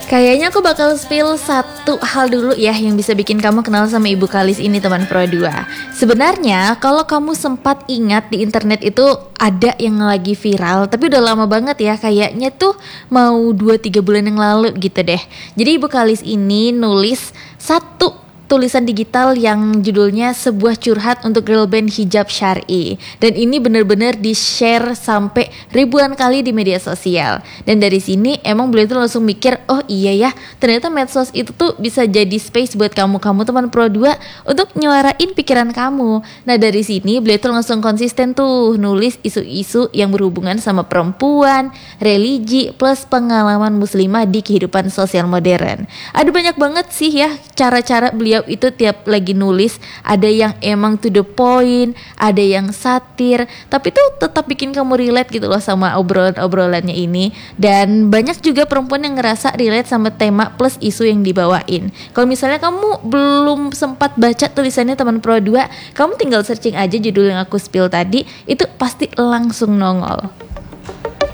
Kayaknya aku bakal spill satu hal dulu ya yang bisa bikin kamu kenal sama Ibu Kalis ini teman Pro 2. Sebenarnya kalau kamu sempat ingat di internet itu ada yang lagi viral, tapi udah lama banget ya, kayaknya tuh mau 2-3 bulan yang lalu gitu deh. Jadi Ibu Kalis ini nulis satu tulisan digital yang judulnya sebuah curhat untuk girl band hijab syar'i, dan ini bener-bener di share sampai ribuan kali di media sosial. Dan dari sini emang beliau tuh langsung mikir, oh iya ya, ternyata medsos itu tuh bisa jadi space buat kamu teman Pro 2 untuk nyuarain pikiran kamu. Nah dari sini beliau tuh langsung konsisten tuh nulis isu-isu yang berhubungan sama perempuan, religi, plus pengalaman muslimah di kehidupan sosial modern. Ada banyak banget sih ya cara-cara beliau itu tiap lagi nulis. Ada yang emang to the point, ada yang satir, tapi tuh tetap bikin kamu relate gitu loh sama obrolannya ini. Dan banyak juga perempuan yang ngerasa relate sama tema plus isu yang dibawain. Kalau misalnya kamu belum sempat baca tulisannya teman Pro 2, kamu tinggal searching aja judul yang aku spill tadi, itu pasti langsung nongol.